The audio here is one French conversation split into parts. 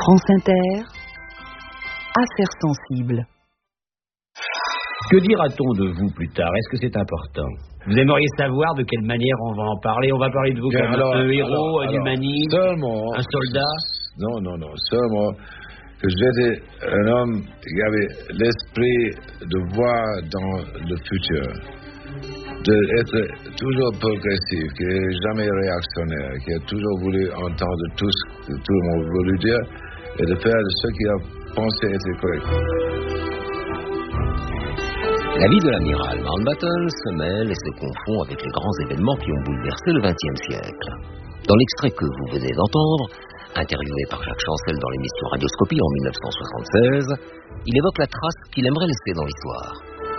France Inter, Affaires sensibles. Que dira-t-on de vous plus tard? Est-ce que c'est important? Vous aimeriez savoir de quelle manière on va en parler? On va parler de vous comme un héros, un humaniste, un soldat? Non. Seulement que j'étais un homme qui avait l'esprit de voir dans le futur, d'être toujours progressif, qui n'est jamais réactionnaire, qui a toujours voulu entendre tout ce que tout le monde voulu dire et de faire ce qu'il a pensé être correct. La vie de l'amiral Mountbatten se mêle et se confond avec les grands événements qui ont bouleversé le XXe siècle. Dans l'extrait que vous venez d'entendre, interviewé par Jacques Chancel dans l'émission Radioscopie en 1976, il évoque la trace qu'il aimerait laisser dans l'histoire.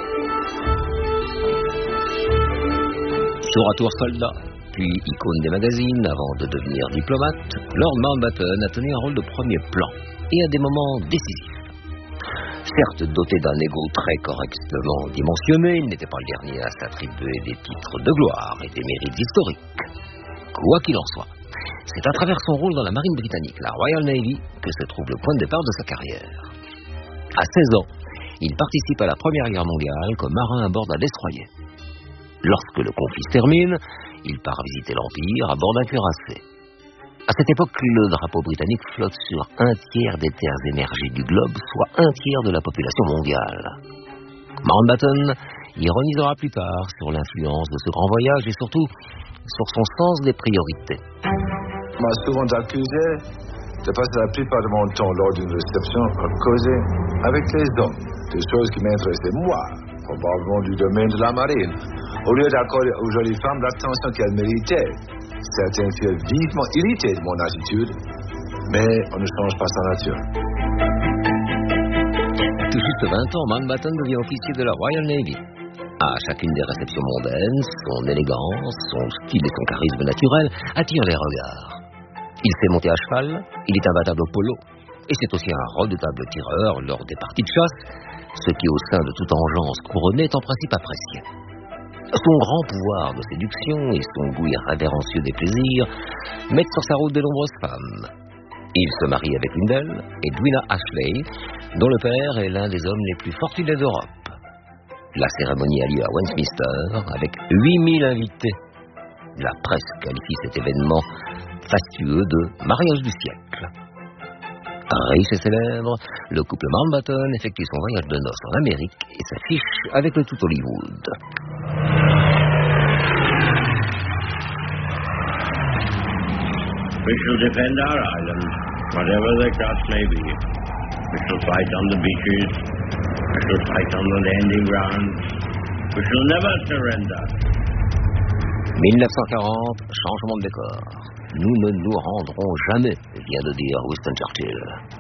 Tour à tour soldat, puis icône des magazines avant de devenir diplomate, Lord Mountbatten a tenu un rôle de premier plan et à des moments décisifs. Certes doté d'un ego très correctement dimensionné, il n'était pas le dernier à s'attribuer des titres de gloire et des mérites historiques. Quoi qu'il en soit, c'est à travers son rôle dans la marine britannique, la Royal Navy, que se trouve le point de départ de sa carrière. À 16 ans, il participe à la Première Guerre mondiale comme marin à bord d'un destroyer. Lorsque le conflit se termine, il part visiter l'Empire à bord d'un cuirassé. À cette époque, le drapeau britannique flotte sur un tiers des terres émergées du globe, soit un tiers de la population mondiale. Mountbatten ironisera plus tard sur l'influence de ce grand voyage et surtout sur son sens des priorités. On m'a souvent accusé de passer la plupart de mon temps lors d'une réception à causer avec les hommes, des choses qui m'intéressaient moi, probablement du domaine de la marine. Au lieu d'accorder aux jolies femmes l'attention qu'elles méritaient, certains furent vivement irrités de mon attitude, mais on ne change pas sa nature. Tout juste 20 ans, Mountbatten devient officier de la Royal Navy. À chacune des réceptions mondaines, son élégance, son style et son charisme naturel attirent les regards. Il sait monter à cheval, il est imbattable au polo, et c'est aussi un redoutable tireur lors des parties de chasse, ce qui au sein de toute engeance couronnée est en principe apprécié. Son grand pouvoir de séduction et son goût irrévérencieux des plaisirs mettent sur sa route de nombreuses femmes. Il se marie avec l'une d'elles, Edwina Ashley, dont le père est l'un des hommes les plus fortunés d'Europe. La cérémonie a lieu à Westminster avec 8000 invités. La presse qualifie cet événement fastueux de mariage du siècle. Riche et célèbre, le couple Mountbatten effectue son voyage de noces en Amérique et s'affiche avec le tout Hollywood. We shall defend our island, whatever the cost may be. We shall fight on the beaches. We shall fight on the landing grounds. We shall never surrender. 1940, changement de décor. Nous ne nous rendrons jamais, vient de dire Winston Churchill.